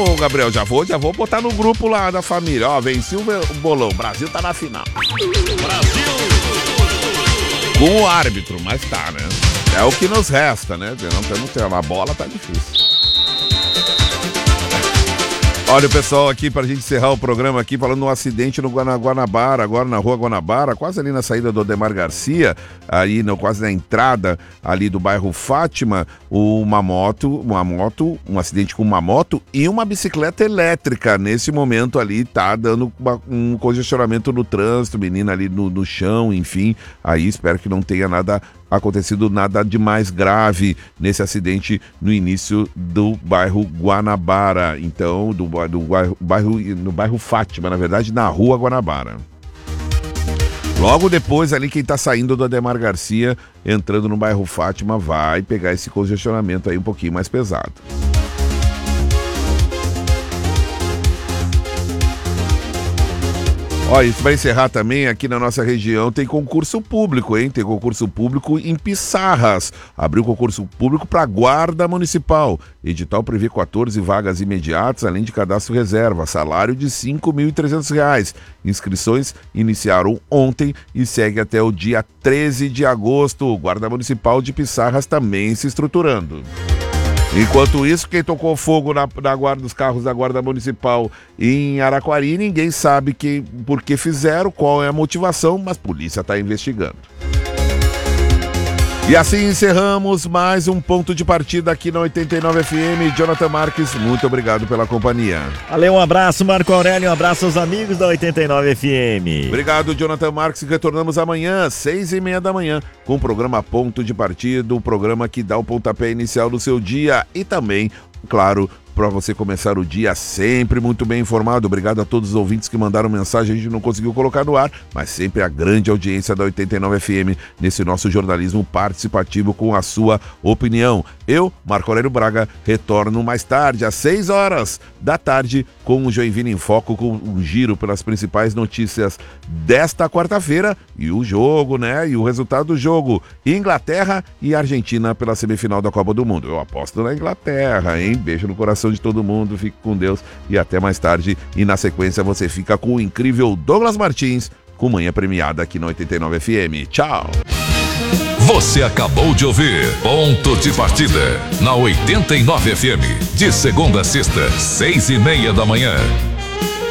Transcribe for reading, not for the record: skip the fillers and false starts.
ô Gabriel, já vou botar no grupo lá da família. Ó, venci o bolão, o Brasil tá na final. Brasil! Com o árbitro, mas tá, né? É o que nos resta, né? Não temos a bola, tá difícil. Olha o pessoal aqui, pra gente encerrar o programa aqui, falando de um acidente no Guanabara, agora na rua Guanabara, quase ali na saída do Ademar Garcia, aí quase na entrada ali do bairro Fátima, um acidente com uma moto e uma bicicleta elétrica. Nesse momento ali tá dando um congestionamento no trânsito, menina ali no chão, enfim, aí espero que não tenha acontecido nada de mais grave nesse acidente no início do bairro Guanabara, então no bairro Fátima, na verdade, na rua Guanabara. Logo depois ali quem está saindo do Ademar Garcia, entrando no bairro Fátima, vai pegar esse congestionamento aí um pouquinho mais pesado. Ó, isso vai encerrar também aqui na nossa região, tem concurso público, hein? Tem concurso público em Pissarras. Abriu concurso público para guarda municipal. Edital prevê 14 vagas imediatas, além de cadastro reserva. Salário de R$ 5.300. Inscrições iniciaram ontem e segue até o dia 13 de agosto. O Guarda Municipal de Pissarras também se estruturando. Enquanto isso, quem tocou fogo na guarda dos carros da Guarda Municipal em Araquari, ninguém sabe por que fizeram, qual é a motivação, mas a polícia está investigando. E assim encerramos mais um ponto de partida aqui na 89 FM. Jonathan Marques, muito obrigado pela companhia. Valeu, um abraço, Marco Aurélio, um abraço aos amigos da 89 FM. Obrigado, Jonathan Marques. Retornamos amanhã, 6h30 da manhã, com o programa Ponto de Partida, o programa que dá o pontapé inicial do seu dia e também, claro, para você começar o dia sempre muito bem informado. Obrigado a todos os ouvintes que mandaram mensagem, a gente não conseguiu colocar no ar, mas sempre a grande audiência da 89 FM nesse nosso jornalismo participativo com a sua opinião. Eu, Marco Aurélio Braga, retorno mais tarde, às 6h da tarde, com o Joinville em Foco, com um giro pelas principais notícias desta quarta-feira e o jogo, né? E o resultado do jogo, Inglaterra e Argentina pela semifinal da Copa do Mundo. Eu aposto na Inglaterra, hein? Beijo no coração de todo mundo, fique com Deus e até mais tarde. E na sequência você fica com o incrível Douglas Martins, com Manhã Premiada aqui na 89 FM. Tchau! Você acabou de ouvir Ponto de Partida na 89 FM, de segunda a sexta, 6h30 da manhã.